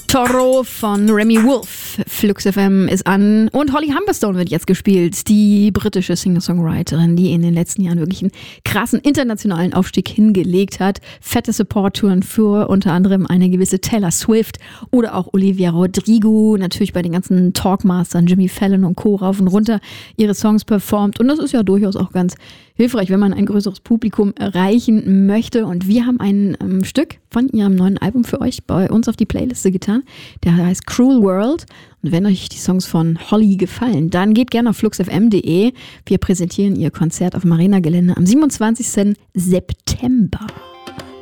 Toro von Remy Wolf. Flux FM ist an und Holly Humberstone wird jetzt gespielt. Die britische Singer-Songwriterin, die in den letzten Jahren wirklich einen krassen internationalen Aufstieg hingelegt hat. Fette Support-Touren für unter anderem eine gewisse Taylor Swift oder auch Olivia Rodrigo. Natürlich bei den ganzen Talkmastern Jimmy Fallon und Co. rauf und runter ihre Songs performt. Und das ist ja durchaus auch ganz hilfreich, wenn man ein größeres Publikum erreichen möchte. Und wir haben ein Stück von ihrem neuen Album für euch bei uns auf die Playliste getan. Der heißt Cruel World. Und wenn euch die Songs von Holly gefallen, dann geht gerne auf fluxfm.de. Wir präsentieren ihr Konzert auf dem Arena-Gelände am 27. September.